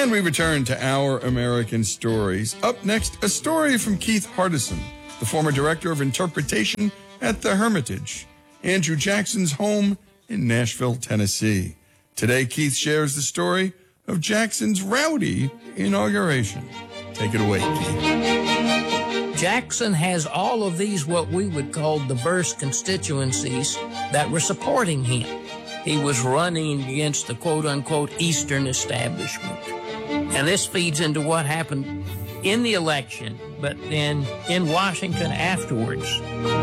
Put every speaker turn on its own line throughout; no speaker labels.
And we return to Our American Stories. Up next, a story from Keith Hardison, the former director of interpretation at the Hermitage, Andrew Jackson's home in Nashville, Tennessee. Today, Keith shares the story of Jackson's rowdy inauguration. Take it away, Keith.
Jackson has all of these what we would call diverse constituencies that were supporting him. He was running against the quote-unquote Eastern establishment. And this feeds into what happened in the election, but then in Washington afterwards.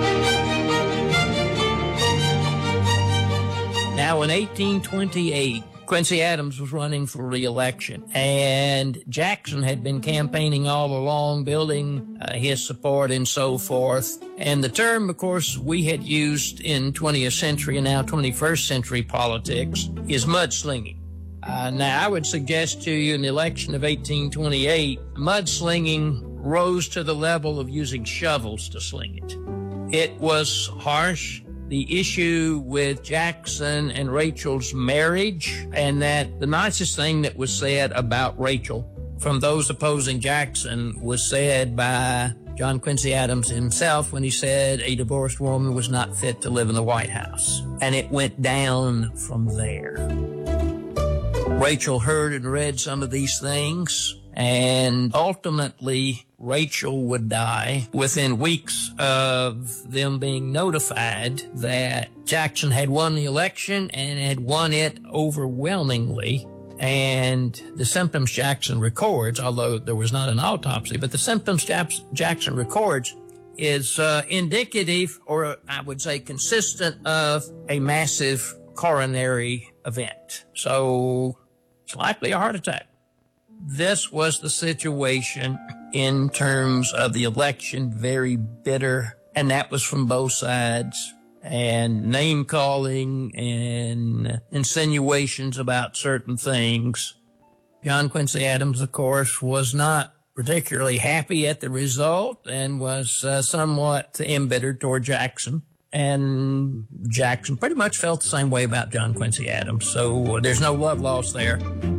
Now, in 1828, Quincy Adams was running for re-election, and Jackson had been campaigning all along, building his support and so forth. And the term, of course, we had used in 20th century and now 21st century politics is mudslinging. Now, I would suggest to you in the election of 1828, mudslinging rose to the level of using shovels to sling it. It was harsh. The issue with Jackson and Rachel's marriage, and that the nicest thing that was said about Rachel from those opposing Jackson was said by John Quincy Adams himself when he said a divorced woman was not fit to live in the White House. And it went down from there. Rachel heard and read some of these things, and ultimately Rachel would die within weeks of them being notified that Jackson had won the election and had won it overwhelmingly. And the symptoms Jackson records, although there was not an autopsy, but the symptoms Jackson records is indicative, or I would say consistent, of a massive coronary event. So it's likely a heart attack. This was the situation in terms of the election, very bitter, and that was from both sides, and name-calling and insinuations about certain things. John Quincy Adams, of course, was not particularly happy at the result and was somewhat embittered toward Jackson. And Jackson pretty much felt the same way about John Quincy Adams, so there's no love lost there.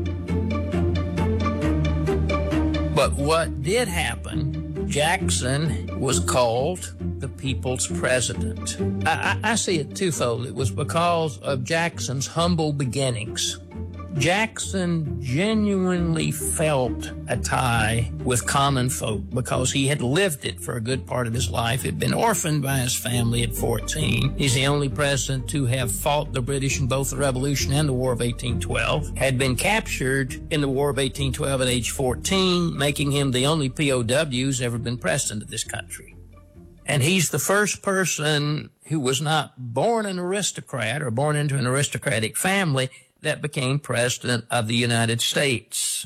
But what did happen, Jackson was called the people's president. I see it twofold. It was because of Jackson's humble beginnings. Jackson genuinely felt a tie with common folk because he had lived it for a good part of his life. He'd been orphaned by his family at 14. He's the only president to have fought the British in both the Revolution and the War of 1812. Had been captured in the War of 1812 at age 14, making him the only POW who's ever been pressed into this country. And he's the first person who was not born an aristocrat or born into an aristocratic family that became president of the United States.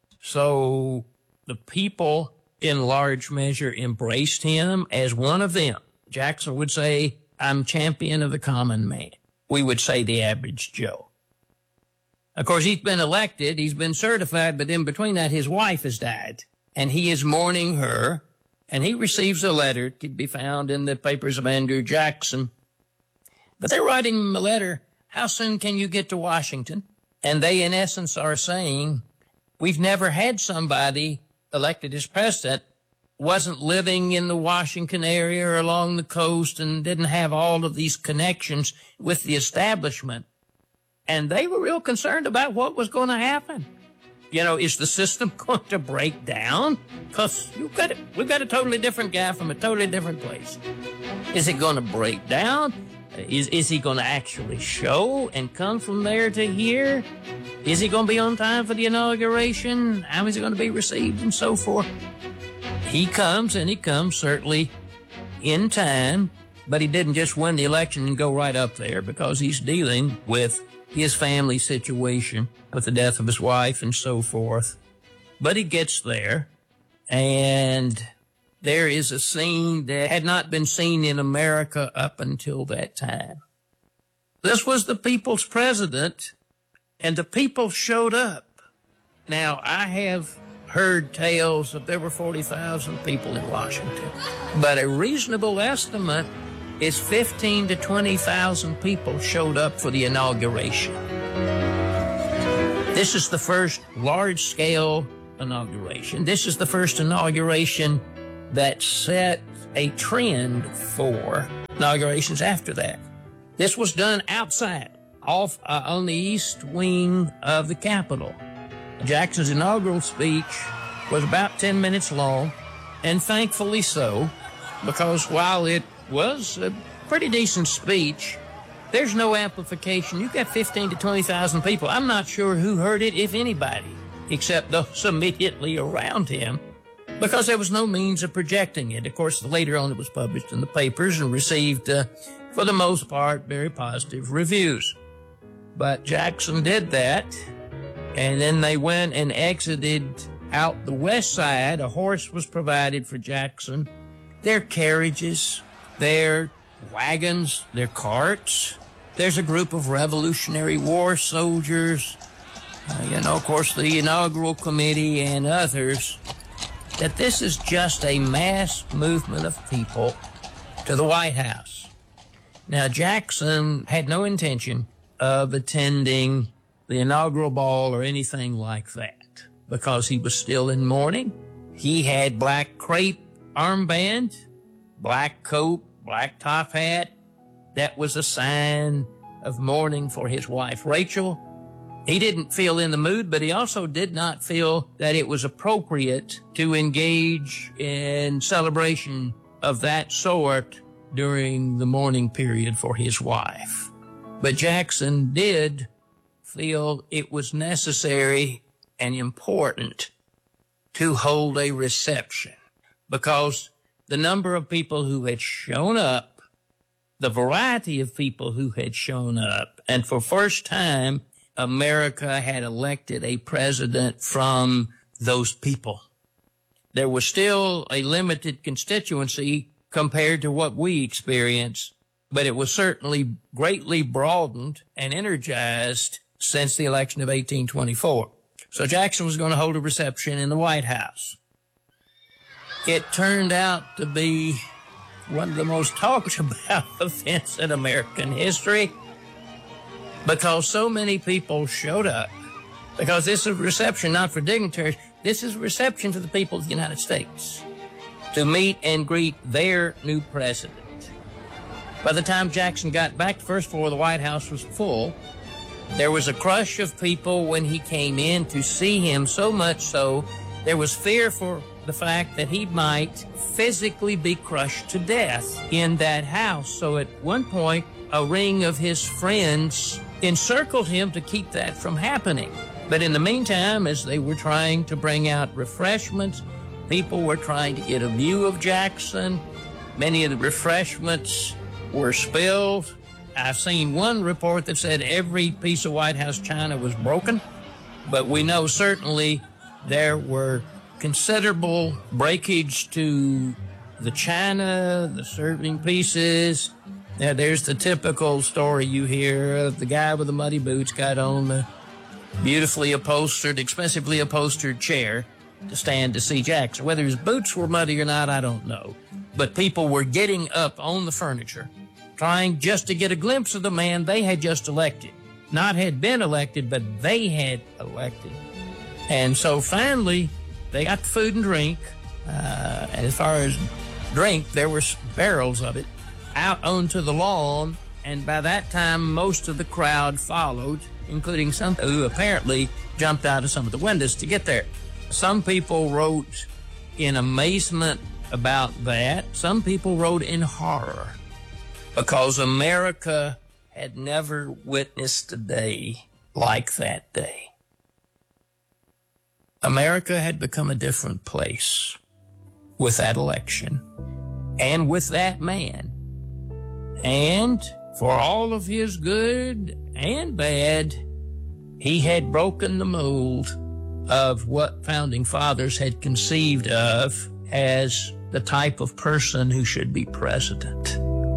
So the people, in large measure, embraced him as one of them. Jackson would say, I'm champion of the common man. We would say the average Joe. Of course, he's been elected, he's been certified, but in between that, his wife has died, and he is mourning her, and he receives a letter. It could be found in the papers of Andrew Jackson. But they're writing him a letter, how soon can you get to Washington? And they, in essence, are saying, we've never had somebody elected as president, wasn't living in the Washington area or along the coast and didn't have all of these connections with the establishment. And they were real concerned about what was going to happen. You know, is the system going to break down? Because we've got a totally different guy from a totally different place. Is it going to break down? Is he going to actually show and come from there to here? Is he going to be on time for the inauguration? How is he going to be received and so forth? He comes, and he comes certainly in time, but he didn't just win the election and go right up there because he's dealing with his family situation with the death of his wife and so forth. But he gets there, and there is a scene that had not been seen in America up until that time. This was the people's president, and the people showed up. Now, I have heard tales of there were 40,000 people in Washington, but a reasonable estimate is 15 to 20,000 people showed up for the inauguration. This is the first large-scale inauguration. This is the first inauguration that set a trend for inaugurations after that. This was done outside, off on the east wing of the Capitol. Jackson's inaugural speech was about 10 minutes long, and thankfully so, because while it was a pretty decent speech, there's no amplification. You've got 15 to 20,000 people. I'm not sure who heard it, if anybody, except those immediately around him, because there was no means of projecting it. Of course, later on it was published in the papers and received, for the most part, very positive reviews. But Jackson did that, and then they went and exited out the west side. A horse was provided for Jackson. Their carriages, their wagons, their carts. There's a group of Revolutionary War soldiers, of course, the inaugural committee and others, that this is just a mass movement of people to the White House. Now, Jackson had no intention of attending the inaugural ball or anything like that because he was still in mourning. He had black crepe armband, black coat, black top hat. That was a sign of mourning for his wife, Rachel. He didn't feel in the mood, but he also did not feel that it was appropriate to engage in celebration of that sort during the mourning period for his wife. But Jackson did feel it was necessary and important to hold a reception because the number of people who had shown up, the variety of people who had shown up, and for first time, America had elected a president from those people. There was still a limited constituency compared to what we experience, but it was certainly greatly broadened and energized since the election of 1824. So Jackson was going to hold a reception in the White House. It turned out to be one of the most talked about events in American history because so many people showed up. Because this is a reception not for dignitaries, this is a reception for the people of the United States to meet and greet their new president. By the time Jackson got back, the first floor of the White House was full. There was a crush of people when he came in to see him, so much so there was fear for the fact that he might physically be crushed to death in that house. So at one point, a ring of his friends encircled him to keep that from happening. But in the meantime, as they were trying to bring out refreshments, people were trying to get a view of Jackson. Many of the refreshments were spilled. I've seen one report that said every piece of White House china was broken, but we know certainly there were considerable breakage to the china, the serving pieces. Now, there's the typical story you hear of the guy with the muddy boots got on the beautifully upholstered, expensively upholstered chair to stand to see Jackson. Whether his boots were muddy or not, I don't know. But people were getting up on the furniture, trying just to get a glimpse of the man they had just elected. Not had been elected, but they had elected. And so finally, they got the food and drink. And as far as drink, there were barrels of it out onto the lawn. And by that time, most of the crowd followed, including some who apparently jumped out of some of the windows to get there. Some people wrote in amazement about that. Some people wrote in horror because America had never witnessed a day like that day. America had become a different place with that election and with that man. And for all of his good and bad, he had broken the mold of what founding fathers had conceived of as the type of person who should be president.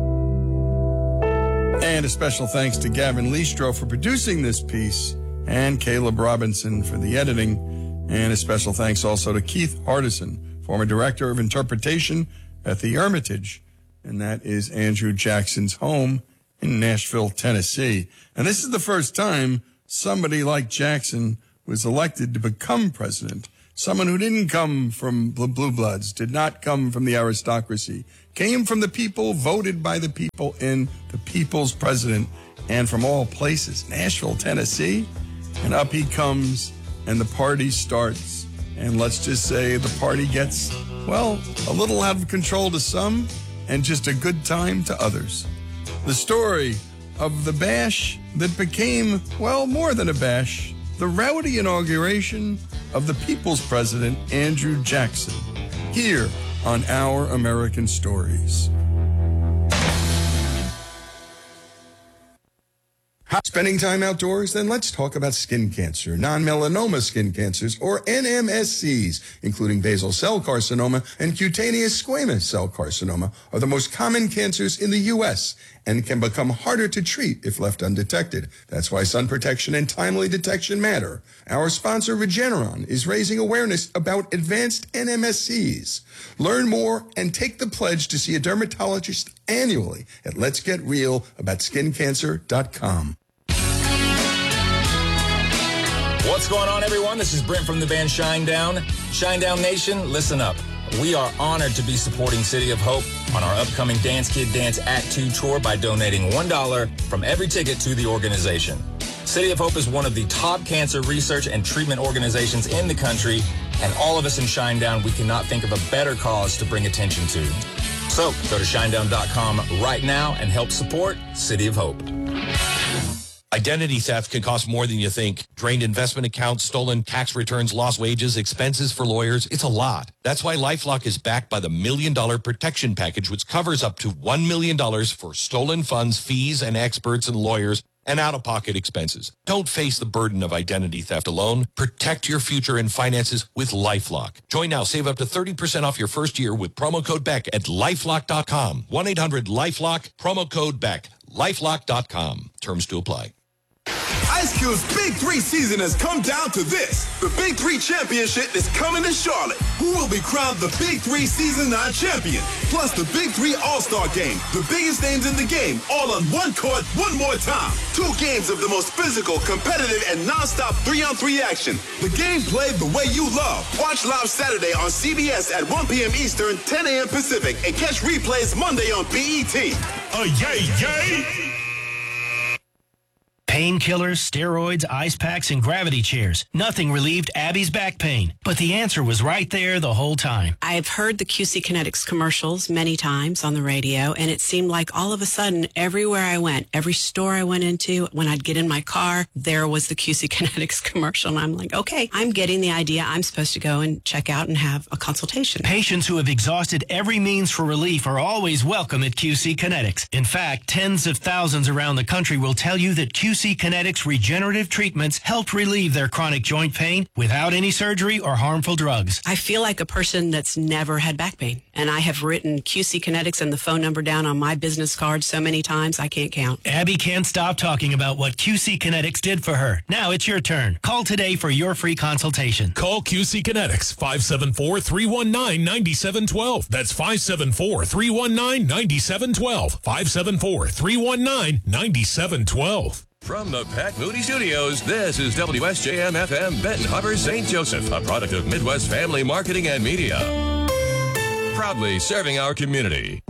And a special thanks to Gavin Leistro for producing this piece and Caleb Robinson for the editing. And a special thanks also to Keith Hardison, former Director of Interpretation at the Hermitage. And that is Andrew Jackson's home in Nashville, Tennessee. And this is the first time somebody like Jackson was elected to become president, someone who didn't come from the blue bloods, did not come from the aristocracy, came from the people, voted by the people, in the people's president, and from all places, Nashville, Tennessee. And up he comes, and the party starts. And let's just say the party gets, well, a little out of control to some, and just a good time to others. The story of the bash that became, well, more than a bash, the rowdy inauguration of the people's president, Andrew Jackson, here on Our American Stories. Spending time outdoors? Then let's talk about skin cancer. Non-melanoma skin cancers, or NMSCs, including basal cell carcinoma and cutaneous squamous cell carcinoma, are the most common cancers in the U.S. and can become harder to treat if left undetected. That's why sun protection and timely detection matter. Our sponsor, Regeneron, is raising awareness about advanced NMSCs. Learn more and take the pledge to see a dermatologist annually at letsgetrealaboutSkinCancer.com.
What's going on, everyone? This is Brent from the band Shinedown. Shinedown Nation, listen up. We are honored to be supporting City of Hope on our upcoming Dance Kid Dance Act 2 tour by donating $1 from every ticket to the organization. City of Hope is one of the top cancer research and treatment organizations in the country, and all of us in Shinedown, we cannot think of a better cause to bring attention to. So go to shinedown.com right now and help support City of Hope.
Identity theft can cost more than you think. Drained investment accounts, stolen tax returns, lost wages, expenses for lawyers. It's a lot. That's why LifeLock is backed by the $1 Million Protection Package, which covers up to $1 million for stolen funds, fees, and experts and lawyers, and out-of-pocket expenses. Don't face the burden of identity theft alone. Protect your future and finances with LifeLock. Join now. Save up to 30% off your first year with promo code BECK at LifeLock.com. 1-800-LifeLock, promo code BECK. LifeLock.com. Terms to apply.
Ice Cube's Big 3 season has come down to this. The Big 3 Championship is coming to Charlotte. Who will be crowned the Big 3 Season 9 champion? Plus the Big 3 All-Star Game. The biggest names in the game, all on one court, one more time. 2 games of the most physical, competitive, and non-stop 3-on-3 action. The game played the way you love. Watch live Saturday on CBS at 1 p.m. Eastern, 10 a.m. Pacific, and catch replays Monday on BET.
Yay, yay! Painkillers, steroids, ice packs, and gravity chairs. Nothing relieved Abby's back pain. But the answer was right there the whole time.
I've heard the QC Kinetics commercials many times on the radio, and it seemed like all of a sudden, everywhere I went, every store I went into, when I'd get in my car, there was the QC Kinetics commercial. And I'm like, okay, I'm getting the idea. I'm supposed to go and check out and have a consultation.
Patients who have exhausted every means for relief are always welcome at QC Kinetics. In fact, tens of thousands around the country will tell you that QC Kinetics regenerative treatments helped relieve their chronic joint pain without any surgery or harmful drugs.
I feel like a person that's never had back pain. And I have written QC Kinetics and the phone number down on my business card so many times I can't count.
Abby can't stop talking about what QC Kinetics did for her. Now it's your turn. Call today for your free consultation.
Call QC Kinetics, 574-319-9712. That's 574-319-9712. 574-319-9712.
From the Pat Moody Studios, this is WSJM-FM Benton Harbor, St. Joseph, a product of Midwest Family Marketing and Media. Proudly serving our community.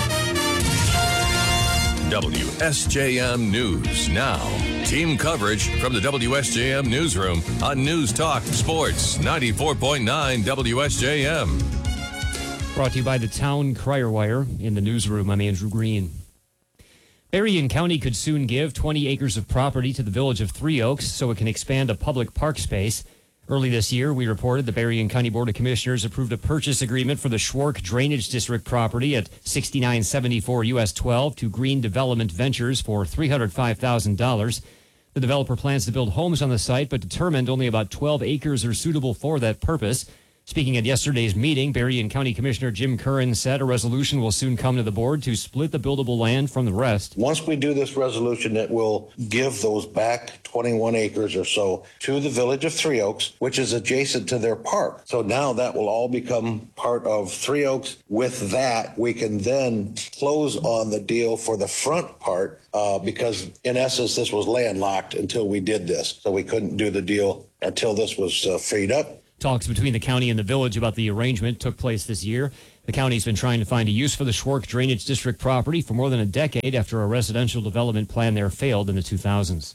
WSJM News now. Team coverage from the WSJM Newsroom on News Talk Sports 94.9 WSJM.
Brought to you by the Town Crier Wire. In the newsroom, I'm Andrew Green. Berrien County could soon give 20 acres of property to the village of Three Oaks so it can expand a public park space. Early this year, we reported the Berrien County Board of Commissioners approved a purchase agreement for the Schwark Drainage District property at 6974 US 12 to Green Development Ventures for $305,000. The developer plans to build homes on the site, but determined only about 12 acres are suitable for that purpose. Speaking at yesterday's meeting, Berrien County Commissioner Jim Curran said a resolution will soon come to the board to split the buildable land from the rest.
Once we do this resolution, it will give those back 21 acres or so to the village of Three Oaks, which is adjacent to their park. So now that will all become part of Three Oaks. With that, we can then close on the deal for the front part because, in essence, this was landlocked until we did this. So we couldn't do the deal until this was freed up.
Talks between the county and the village about the arrangement took place this year. The county's been trying to find a use for the Schwark Drainage District property for more than a decade after a residential development plan there failed in the 2000s.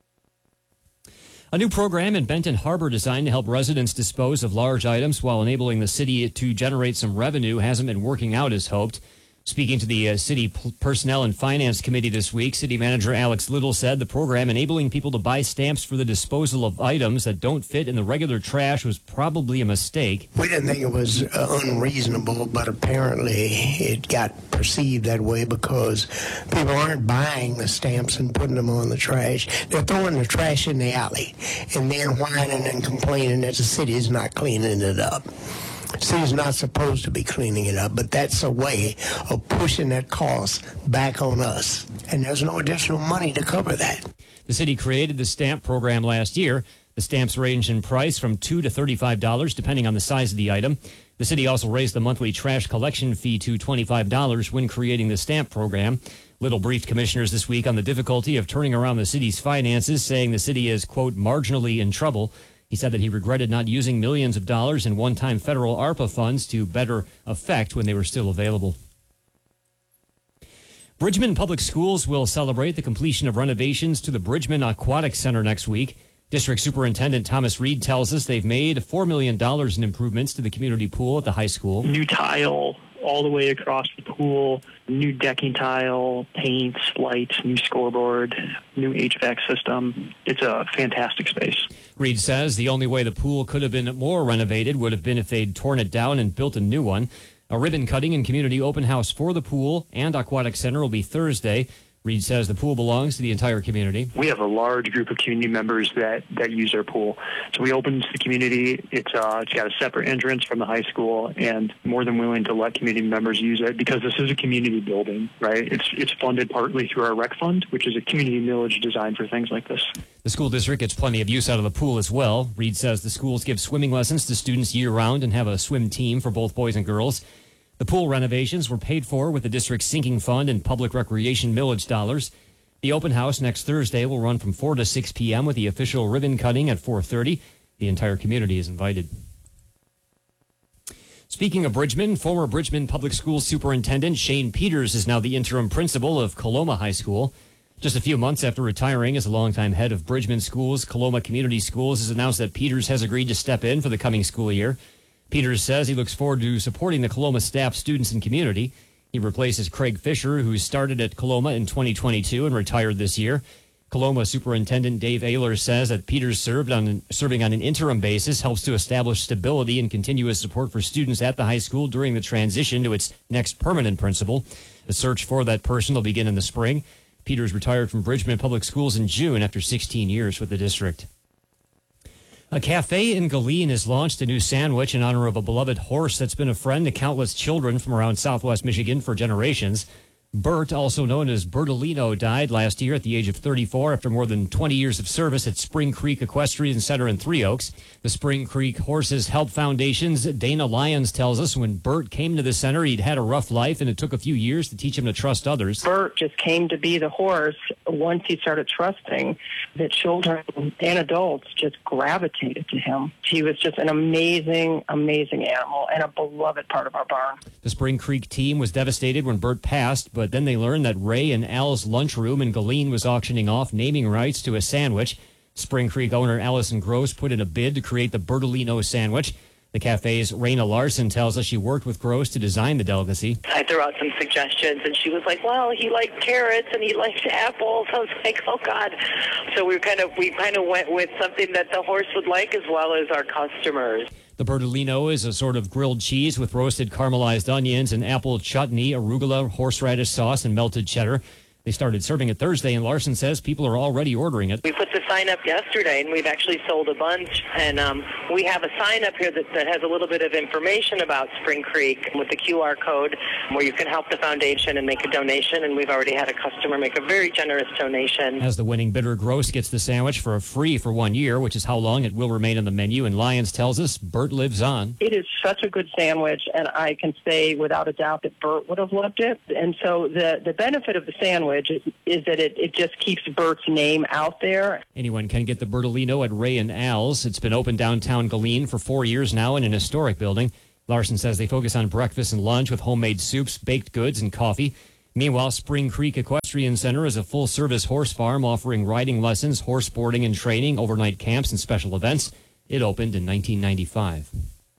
A new program in Benton Harbor designed to help residents dispose of large items while enabling the city to generate some revenue hasn't been working out as hoped. Speaking to the City Personnel and Finance Committee this week, City Manager Alex Little said the program enabling people to buy stamps for the disposal of items that don't fit in the regular trash was probably a mistake.
We didn't think it was unreasonable, but apparently it got perceived that way because people aren't buying the stamps and putting them on the trash. They're throwing the trash in the alley and then whining and complaining that the city is not cleaning it up. The city's not supposed to be cleaning it up, but that's a way of pushing that cost back on us. And there's no additional money to cover that.
The city created the stamp program last year. The stamps range in price from $2 to $35, depending on the size of the item. The city also raised the monthly trash collection fee to $25 when creating the stamp program. Little briefed commissioners this week on the difficulty of turning around the city's finances, saying the city is, quote, marginally in trouble. He said that he regretted not using millions of dollars in one-time federal ARPA funds to better effect when they were still available. Bridgman Public Schools will celebrate the completion of renovations to the Bridgman Aquatic Center next week. District Superintendent Thomas Reed tells us they've made $4 million in improvements to the community pool at the high school.
New tile all the way across the pool, new decking tile, paints, lights, new scoreboard, new HVAC system. It's a fantastic space.
Reed says the only way the pool could have been more renovated would have been if they'd torn it down and built a new one. A ribbon cutting and community open house for the pool and aquatic center will be Thursday. Reed says the pool belongs to the entire community.
We have a large group of community members that use our pool. So we opened to the community. It's got a separate entrance from the high school and more than willing to let community members use it because this is a community building, right? It's funded partly through our rec fund, which is a community millage designed for things like this.
The school district gets plenty of use out of the pool as well. Reed says the schools give swimming lessons to students year-round and have a swim team for both boys and girls. The pool renovations were paid for with the district's sinking fund and public recreation millage dollars. The open house next Thursday will run from 4 to 6 p.m. with the official ribbon cutting at 4:30. The entire community is invited. Speaking of Bridgman, former Bridgman Public Schools Superintendent Shane Peters is now the interim principal of Coloma High School. Just a few months after retiring as a longtime head of Bridgman Schools, Coloma Community Schools has announced that Peters has agreed to step in for the coming school year. Peters says he looks forward to supporting the Coloma staff, students, and community. He replaces Craig Fisher, who started at Coloma in 2022 and retired this year. Coloma Superintendent Dave Ayler says that Peters serving on an interim basis helps to establish stability and continuous support for students at the high school during the transition to its next permanent principal. The search for that person will begin in the spring. Peters retired from Bridgman Public Schools in June after 16 years with the district. A cafe in Galeen has launched a new sandwich in honor of a beloved horse that's been a friend to countless children from around southwest Michigan for generations. Bert, also known as Bertolino, died last year at the age of 34 after more than 20 years of service at Spring Creek Equestrian Center in Three Oaks. The Spring Creek Horses Help Foundation's Dana Lyons tells us when Bert came to the center, he'd had a rough life, and it took a few years to teach him to trust others.
Bert just came to be the horse once he started trusting that children and adults just gravitated to him. He was just an amazing, amazing animal and a beloved part of our barn.
The Spring Creek team was devastated when Bert passed, but then they learned that Ray and Al's Lunchroom in Galeen was auctioning off naming rights to a sandwich. Spring Creek owner Allison Gross put in a bid to create the Bertolino sandwich. The cafe's Raina Larson tells us she worked with Gross to design the delicacy.
I threw out some suggestions, and she was like, well, he liked carrots and he liked apples. I was like, oh, God. So we kind of went with something that the horse would like as well as our customers.
The Bertolino is a sort of grilled cheese with roasted caramelized onions and apple chutney, arugula, horseradish sauce, and melted cheddar. They started serving it Thursday, and Larson says people are already ordering it.
We put the sign up yesterday, and we've actually sold a bunch. And we have a sign up here that has a little bit of information about Spring Creek with the QR code where you can help the foundation and make a donation. And we've already had a customer make a very generous donation.
As the winning bidder, Gross gets the sandwich for free for 1 year, which is how long it will remain on the menu. And Lyons tells us Bert lives on.
It is such a good sandwich, and I can say without a doubt that Bert would have loved it. And so the benefit of the sandwich is that it just keeps Bert's name out there.
Anyone can get the Bertolino at Ray and Al's. It's been open downtown Galeen for 4 years now in an historic building. Larson says they focus on breakfast and lunch with homemade soups, baked goods, and coffee. Meanwhile, Spring Creek Equestrian Center is a full-service horse farm offering riding lessons, horse boarding and training, overnight camps, and special events. It opened in 1995.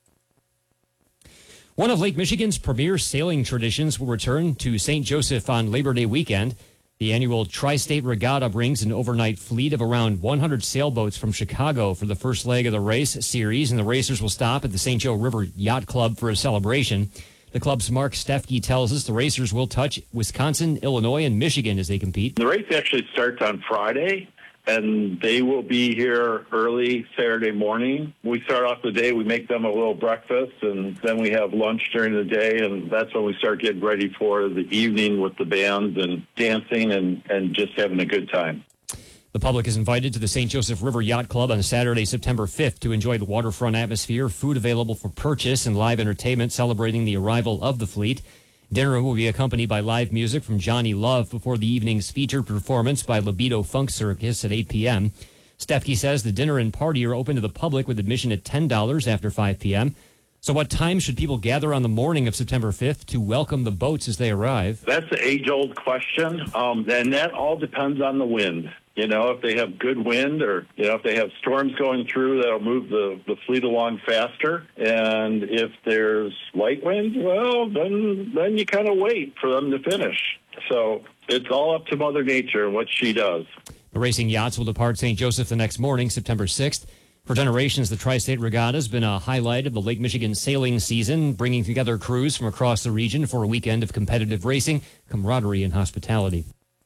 One of Lake Michigan's premier sailing traditions will return to St. Joseph on Labor Day weekend. The annual Tri-State Regatta brings an overnight fleet of around 100 sailboats from Chicago for the first leg of the race series, and the racers will stop at the St. Joe River Yacht Club for a celebration. The club's Mark Stefke tells us the racers will touch Wisconsin, Illinois, and Michigan as they compete.
The race actually starts on Friday, and they will be here early Saturday morning. We start off the day, we make them a little breakfast, and then we have lunch during the day, and that's when we start getting ready for the evening with the bands and dancing and just having a good time.
The public is invited to the St. Joseph River Yacht Club on Saturday, September 5th to enjoy the waterfront atmosphere, food available for purchase, and live entertainment celebrating the arrival of the fleet. Dinner will be accompanied by live music from Johnny Love before the evening's featured performance by Libido Funk Circus at 8 p.m. Stefke says the dinner and party are open to the public with admission at $10 after 5 p.m. So what time should people gather on the morning of September 5th to welcome the boats as they arrive?
That's the age-old question, and that all depends on the wind. You know, if they have good wind or, if they have storms going through, that'll move the fleet along faster. And if there's light wind, well, then you kind of wait for them to finish. So it's all up to Mother Nature and what she does.
The racing yachts will depart St. Joseph the next morning, September 6th. For generations, the Tri-State Regatta has been a highlight of the Lake Michigan sailing season, bringing together crews from across the region for a weekend of competitive racing, camaraderie, and hospitality.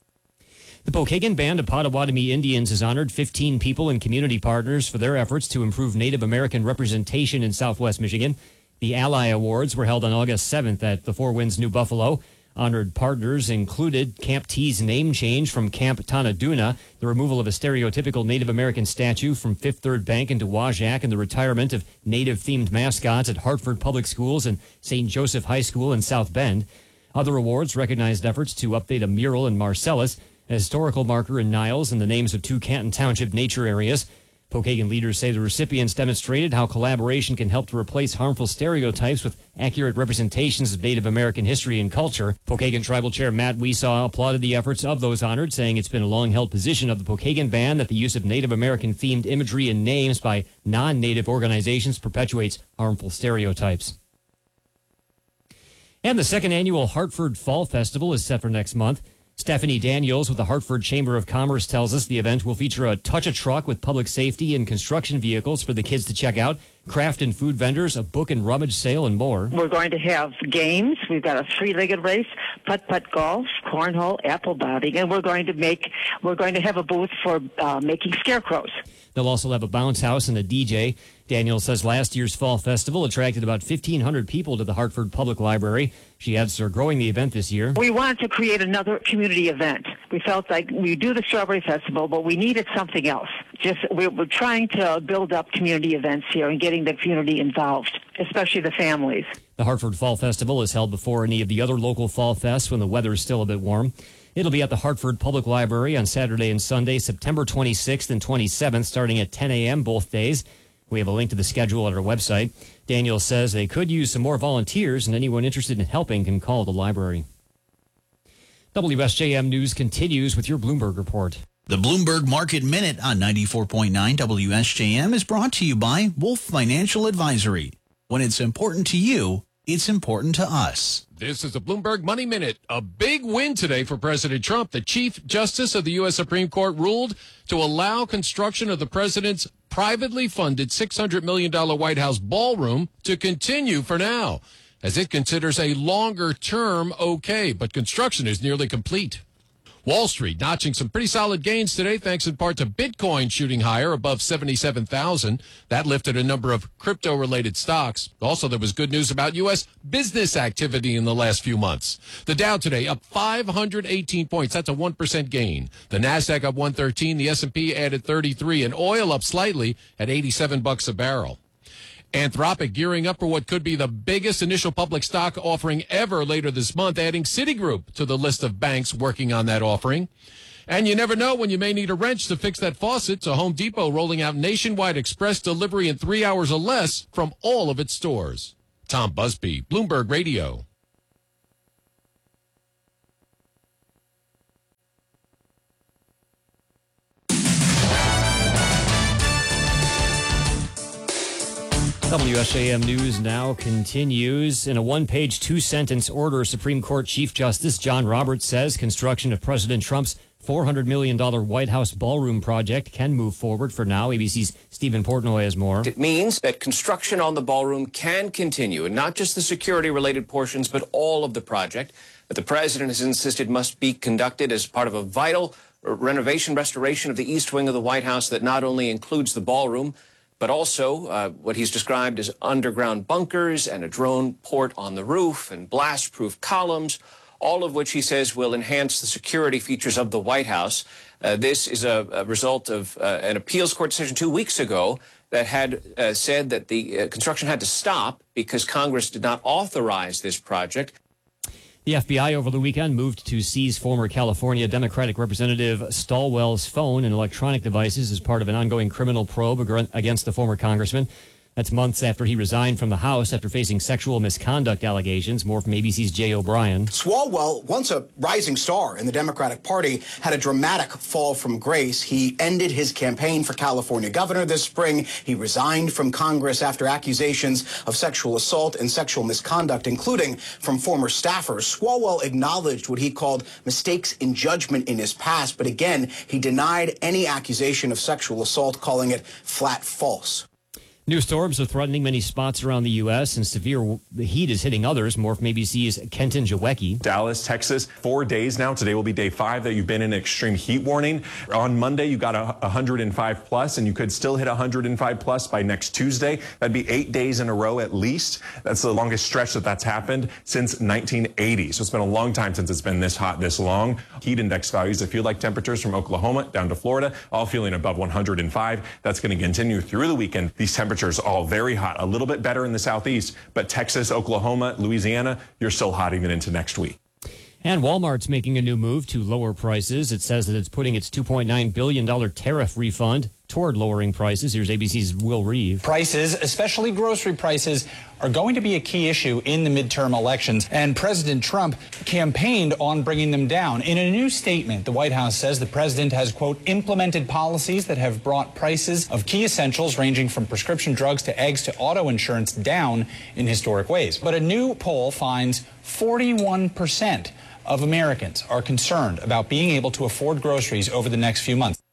The Pokagon Band of Potawatomi Indians has honored 15 people and community partners for their efforts to improve Native American representation in Southwest Michigan. The Ally Awards were held on August 7th at the Four Winds New Buffalo. Honored partners included Camp T's name change from Camp Tanaduna, the removal of a stereotypical Native American statue from Fifth Third Bank into Wajack, and the retirement of Native-themed mascots at Hartford Public Schools and St. Joseph High School in South Bend. Other awards recognized efforts to update a mural in Marcellus, a historical marker in Niles, and the names of 2 Canton Township nature areas. Pokagon leaders say the recipients demonstrated how collaboration can help to replace harmful stereotypes with accurate representations of Native American history and culture. Pokagon Tribal Chair Matt Weesaw applauded the efforts of those honored, saying it's been a long-held position of the Pokagon Band that the use of Native American-themed imagery and names by non-Native organizations perpetuates harmful stereotypes. And the second annual Hartford Fall Festival is set for next month. Stephanie Daniels with the Hartford Chamber of Commerce tells us the event will feature a touch-a-truck with public safety and construction vehicles for the kids to check out, craft and food vendors, a book and rummage sale, and more.
We're going to have games. We've got a 3-legged race, putt-putt golf, cornhole, apple bobbing, and we're going to have a booth for making scarecrows.
They'll also have a bounce house and a DJ. Daniel says last year's Fall Festival attracted about 1,500 people to the Hartford Public Library. She adds they're growing the event this year.
We wanted to create another community event. We felt like we do the Strawberry Festival, but we needed something else. We're trying to build up community events here and getting the community involved, especially the families.
The Hartford Fall Festival is held before any of the other local fall fests when the weather is still a bit warm. It'll be at the Hartford Public Library on Saturday and Sunday, September 26th and 27th, starting at 10 a.m. both days. We have a link to the schedule at our website. Daniel says they could use some more volunteers, and anyone interested in helping can call the library. WSJM News continues with your Bloomberg report.
The Bloomberg Market Minute on 94.9 WSJM is brought to you by Wolf Financial Advisory. When it's important to you, it's important to us.
This is the Bloomberg Money Minute. A big win today for President Trump. The Chief Justice of the U.S. Supreme Court ruled to allow construction of the president's privately funded $600 million White House ballroom to continue for now, as it considers a longer term okay, but construction is nearly complete. Wall Street notching some pretty solid gains today, thanks in part to Bitcoin shooting higher above 77,000. That lifted a number of crypto-related stocks. Also, there was good news about U.S. business activity in the last few months. The Dow today up 518 points. That's a 1% gain. The Nasdaq up 113. The S&P added 33, and oil up slightly at $87 a barrel. Anthropic gearing up for what could be the biggest initial public stock offering ever later this month, adding Citigroup to the list of banks working on that offering. And you never know when you may need a wrench to fix that faucet, so Home Depot rolling out nationwide express delivery in 3 hours or less from all of its stores. Tom Busby, Bloomberg Radio.
WSJM News now continues. In a one-page, two-sentence order, Supreme Court Chief Justice John Roberts says construction of President Trump's $400 million White House ballroom project can move forward for now. ABC's Stephen Portnoy has more.
It means that construction on the ballroom can continue, and not just the security-related portions, but all of the project that the president has insisted must be conducted as part of a vital restoration of the east wing of the White House that not only includes the ballroom, but also what he's described as underground bunkers and a drone port on the roof and blast-proof columns, all of which he says will enhance the security features of the White House. This is a result of an appeals court decision 2 weeks ago that had said that the construction had to stop because Congress did not authorize this project.
The FBI over the weekend moved to seize former California Democratic Representative Stilwell's phone and electronic devices as part of an ongoing criminal probe against the former congressman. That's months after he resigned from the House after facing sexual misconduct allegations. More from ABC's Jay O'Brien.
Swalwell, once a rising star in the Democratic Party, had a dramatic fall from grace. He ended his campaign for California governor this spring. He resigned from Congress after accusations of sexual assault and sexual misconduct, including from former staffers. Swalwell acknowledged what he called mistakes in judgment in his past, but again, he denied any accusation of sexual assault, calling it flat false.
New storms are threatening many spots around the U.S., and severe heat is hitting others. More from ABC's Kenton Jawecki.
Dallas, Texas, 4 days now. Today will be day 5 that you've been in an extreme heat warning. On Monday, you got 105 plus, and you could still hit 105 plus by next Tuesday. That'd be 8 days in a row at least. That's the longest stretch that's happened since 1980. So it's been a long time since it's been this hot, this long. Heat index values, if you like temperatures from Oklahoma down to Florida, all feeling above 105. That's going to continue through the weekend. These temperatures all very hot, a little bit better in the southeast, but Texas, Oklahoma, Louisiana, you're still hot even into next week.
And Walmart's making a new move to lower prices. It says that it's putting its $2.9 billion tariff refund toward lowering prices. Here's ABC's Will Reeve.
Prices, especially grocery prices, are going to be a key issue in the midterm elections, and President Trump campaigned on bringing them down. In a new statement, the White House says the president has, quote, implemented policies that have brought prices of key essentials ranging from prescription drugs to eggs to auto insurance down in historic ways. But a new poll finds 41% of Americans are concerned about being able to afford groceries over the next few months.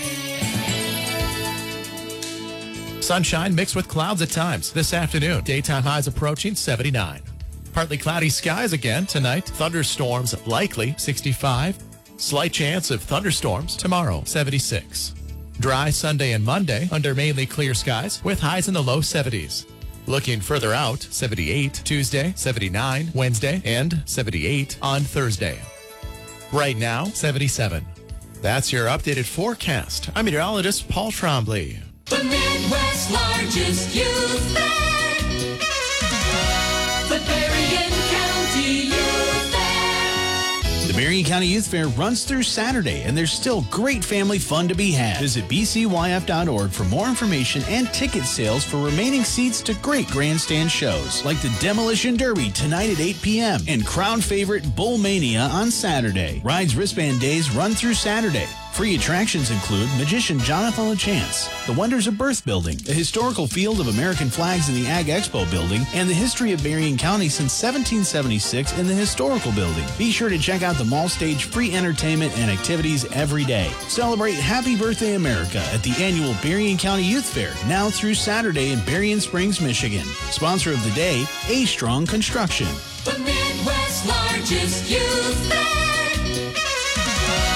Sunshine mixed with clouds at times this afternoon. Daytime highs approaching 79. Partly cloudy skies again tonight. Thunderstorms likely 65. Slight chance of thunderstorms tomorrow 76. Dry Sunday and Monday under mainly clear skies with highs in the low 70s. Looking further out, 78 Tuesday, 79 Wednesday, and 78 on Thursday. Right now, 77. That's your updated forecast. I'm meteorologist Paul Trombley.
The Midwest's largest youth fair. The Berrien County Youth Fair.
The Berrien County Youth Fair runs through Saturday, and there's still great family fun to be had. Visit bcyf.org for more information and ticket sales for remaining seats to great grandstand shows like the Demolition Derby tonight at 8 p.m. and crowd favorite Bull Mania on Saturday. Rides Wristband Days run through Saturday. Free attractions include Magician Jonathan LaChance, the Wonders of Birth Building, the Historical Field of American Flags in the Ag Expo Building, and the History of Berrien County since 1776 in the Historical Building. Be sure to check out the mall stage free entertainment and activities every day. Celebrate Happy Birthday America at the annual Berrien County Youth Fair, now through Saturday in Berrien Springs, Michigan. Sponsor of the day, A Strong Construction.
The Midwest's largest youth fair.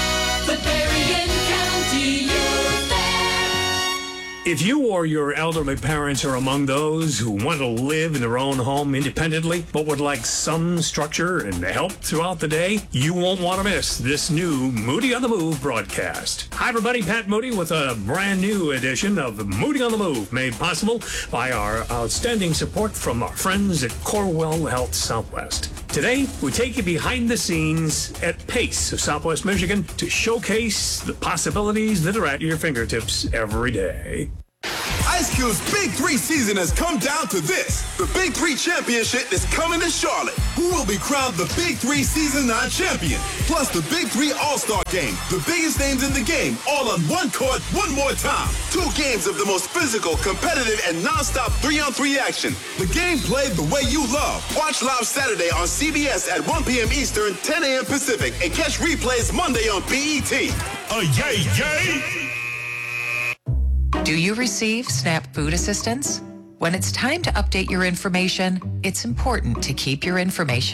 If you or your elderly parents are among those who want to live in their own home independently, but would like some structure and help throughout the day, you won't want to miss this new Moody on the Move broadcast. Hi, everybody. Pat Moody with a brand new edition of Moody on the Move, made possible by our outstanding support from our friends at Corewell Health Southwest. Today, we take you behind the scenes at PACE of Southwest Michigan to showcase the possibilities that are at your fingertips every day.
Ice Cube's Big 3 season has come down to this. The Big 3 Championship is coming to Charlotte. Who will be crowned the Big 3 Season 9 champion? Plus the Big 3 All-Star Game. The biggest names in the game, all on one court, one more time. 2 games of the most physical, competitive, and non-stop 3-on-3 action. The game played the way you love. Watch live Saturday on CBS at 1 p.m. Eastern, 10 a.m. Pacific, and catch replays Monday on BET. Yay, yay!
Do you receive SNAP food assistance? When it's time to update your information, it's important to keep your information